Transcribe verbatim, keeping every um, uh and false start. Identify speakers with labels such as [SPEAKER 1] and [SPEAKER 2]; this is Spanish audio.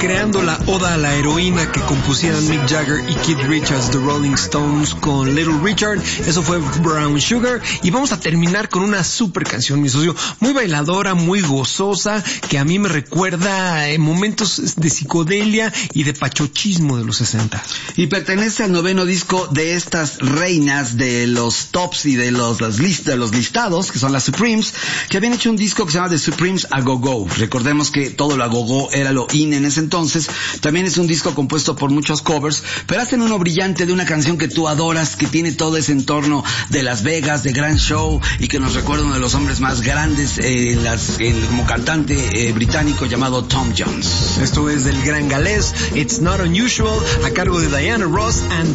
[SPEAKER 1] recreando la oda a la heroína que compusieron Mick Jagger y Keith Richards, The Rolling Stones, con Little Richard. Eso fue Brown Sugar. Y vamos a terminar con una super canción, mi socio, muy bailadora, muy gozosa, que a mí me recuerda eh, momentos de psicodelia y de pachochismo de los sesenta.
[SPEAKER 2] Y pertenece al noveno disco de estas reinas de los tops y de los, las list, de los listados, que son las Supremes, que habían hecho un disco que se llama The Supremes A Go Go. Recordemos que todo lo a go go era lo in en ese entonces. También es un disco compuesto por muchos covers, pero hacen uno brillante de una canción que tú adoras, que tiene todo ese entorno de Las Vegas, de gran show, y que nos recuerda uno de los hombres más grandes eh, las, eh, como cantante eh, británico llamado Tom Jones.
[SPEAKER 1] Esto es del gran galés It's Not Unusual, a cargo de Diana Ross and